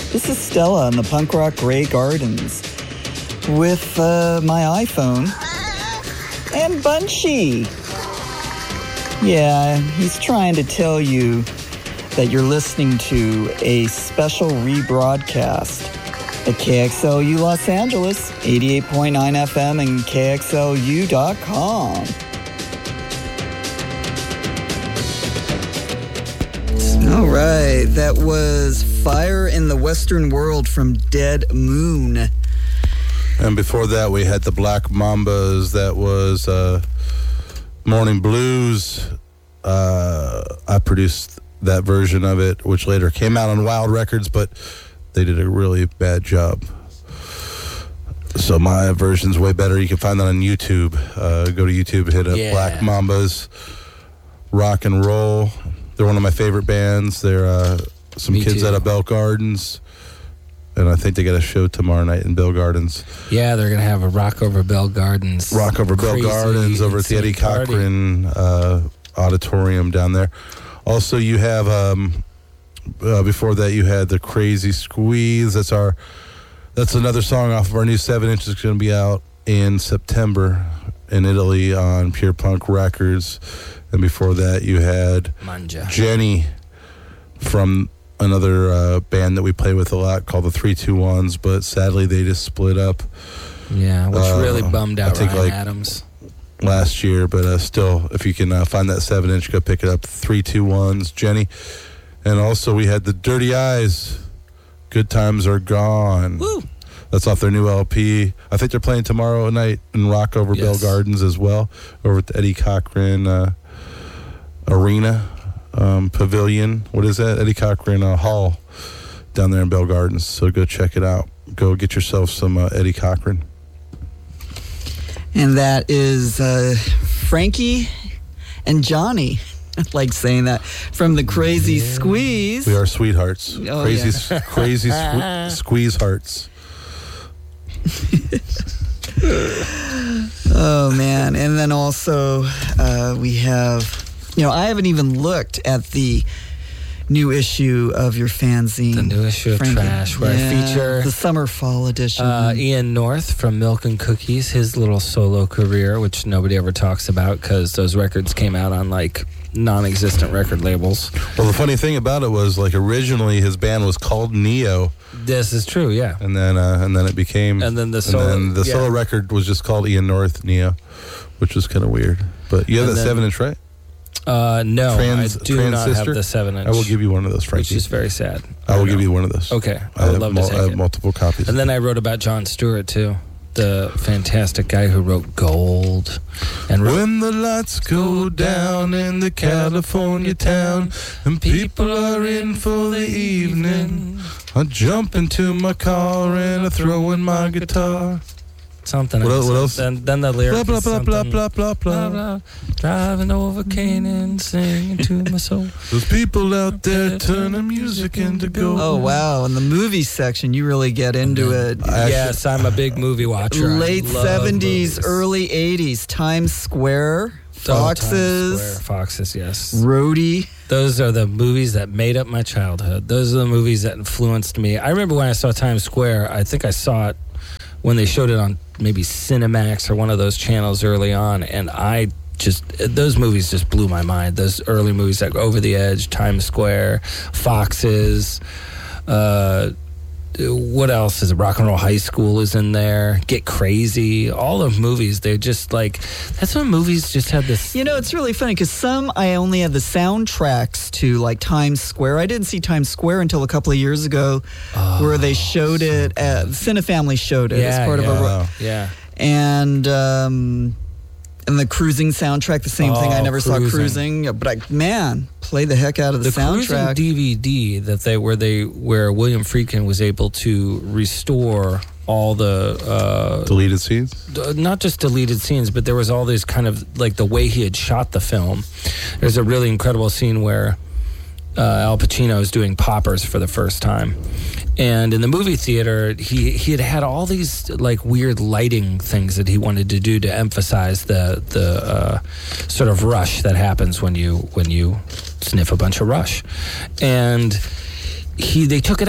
This is Stella in the Punk Rock Grey Gardens with my iPhone and Bunchy. Yeah, he's trying to tell you that you're listening to a special rebroadcast at KXLU Los Angeles, 88.9 FM and KXLU.com. All right, that was Fire in the Western World from Dead Moon. And before that, we had the Black Mambas. That was Morning Blues. I produced that version of it, which later came out on Wild Records, but they did a really bad job. So my version's way better. You can find that on YouTube. Go to YouTube, hit up Black Mambas, Rock and Roll. They're one of my favorite bands. They're some kids out of Bell Gardens. And I think they got a show tomorrow night in Bell Gardens. Yeah, they're going to have a Rock Over Bell Gardens. Rock Over Bell Gardens over at the Eddie Cochran Auditorium down there. Also, you have, before that, you had the Crazy Squeeze. That's another song off of our new 7-inch that's going to be out in September in Italy on Pure Punk Records. And before that, you had Manja. Jenny from another band that we play with a lot called the 321s, but sadly they just split up. Yeah, which really bummed out Ryan Adams last year, but still, if you can find that 7-inch, go pick it up. 321s, Jenny. And also we had the Dirty Eyes, Good Times Are Gone. Woo! That's off their new LP. I think they're playing tomorrow night in Rock Over Bell Gardens as well, over at the Eddie Cochran Arena. Pavilion, what is that? Eddie Cochran Hall down there in Bell Gardens. So go check it out. Go get yourself some Eddie Cochran. And that is Frankie and Johnny. I like saying that. From the Crazy Squeeze. We are sweethearts. Oh, crazy squeeze hearts. Oh, man. And then also we have... I haven't even looked at the new issue of your fanzine. The new issue of Trash, where I feature the summer-fall edition. Ian North from Milk and Cookies, his little solo career, which nobody ever talks about because those records came out on non-existent record labels. Well, the funny thing about it was originally his band was called Neo. This is true, yeah. And then it became. And then the solo record was just called Ian North Neo, which was kind of weird. But you have that 7-inch, right? No, I do not have the 7-inch. I will give you one of those, Frankie. Which is very sad. I will give you one of those. Okay, I would love to take I have multiple copies. And then I wrote about Jon Stewart, too. The fantastic guy who wrote Gold. And when the lights go down in the California town and people are in for the evening, I jump into my car and I throw in my guitar. Something what else. else? Then the lyrics blah, blah, blah, blah, blah, blah, blah. Driving over Canaan, singing to my soul. Those people out there turning music into gold. Oh, wow. In the movie section, you really get into it. Yes, I'm a big movie watcher. Late 70s, early 80s. Times Square, Foxes. Foxes, yes. Roadie. Those are the movies that made up my childhood. Those are the movies that influenced me. I remember when I saw Times Square, I think I saw it when they showed it on maybe Cinemax or one of those channels early on, and those movies just blew my mind. Those early movies like Over the Edge, Times Square, Foxes, what else is it? Rock and Roll High School is in there. Get Crazy. All the movies, they're just that's when movies just had this. It's really funny because some I only had the soundtracks to, Times Square. I didn't see Times Square until a couple of years ago, where they showed it. Cinefamily showed it as part of a. Yeah. And the Cruising soundtrack, the same thing. I never saw Cruising, but play the heck out of the soundtrack. Cruising DVD where William Friedkin was able to restore all the deleted scenes. Not just deleted scenes, but there was all these kind of the way he had shot the film. There's a really incredible scene where Al Pacino is doing poppers for the first time. And in the movie theater, he had all these weird lighting things that he wanted to do to emphasize the sort of rush that happens when you sniff a bunch of rush. And they took it out.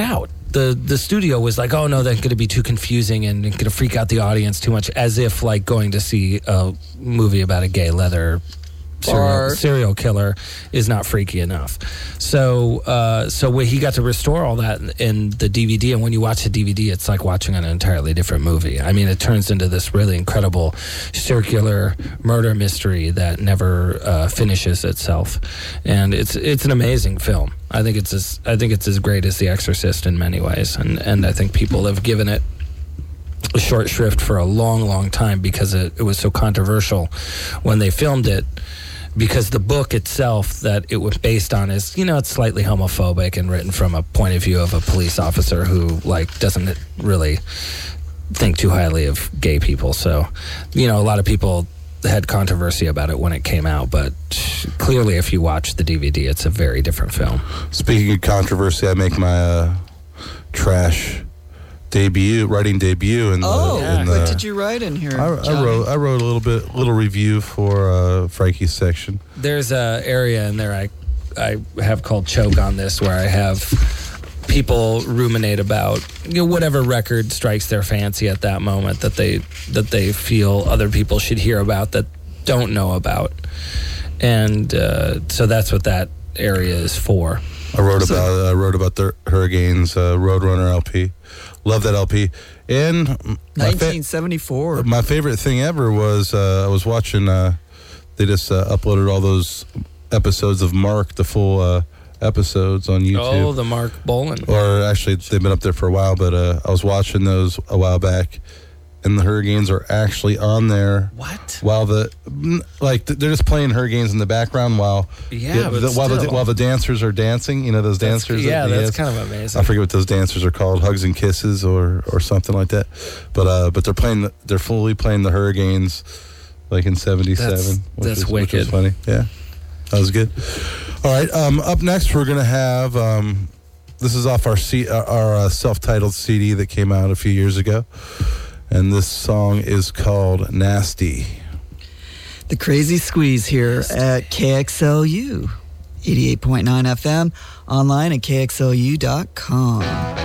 the studio was like, oh no, that's going to be too confusing and going to freak out the audience too much, as if like going to see a movie about a gay leather serial killer is not freaky enough. So he got to restore all that in the DVD, and when you watch the DVD, it's like watching an entirely different movie. I mean, it turns into this really incredible circular murder mystery that never finishes itself, and it's an amazing film. I think it's as great as The Exorcist in many ways, and I think people have given it a short shrift for a long, long time because it was so controversial when they filmed it. Because the book itself that it was based on is, it's slightly homophobic and written from a point of view of a police officer who, like, doesn't really think too highly of gay people. So, a lot of people had controversy about it when it came out, but clearly if you watch the DVD, it's a very different film. Speaking of controversy, I make my trash writing debut. What did you write in here? I wrote a little review for Frankie's section. There's a area in there I have called Choke on This, where I have people ruminate about whatever record strikes their fancy at that moment that they feel other people should hear about that don't know about, and so that's what that area is for. I wrote about the Hurricanes Roadrunner LP. Love that LP. And 1974. My favorite thing ever was I was watching. They just uploaded all those episodes of Mark, the full episodes on YouTube. Oh, the Mark Bolan. Or actually, they've been up there for a while, but I was watching those a while back, and the Hurricanes are actually on there. What? While they're just playing Hurricanes in the background while the dancers are dancing. Those dancers. That's kind of amazing. I forget what those dancers are called, Hugs and Kisses or something like that. But they're fully playing the Hurricanes like in '77. That's wicked. Which was funny. Yeah, that was good. All right. Up next, we're gonna have. This is off our self-titled CD that came out a few years ago. And this song is called Nasty. The Crazy Squeeze here at KXLU 88.9 FM, online at KXLU.com.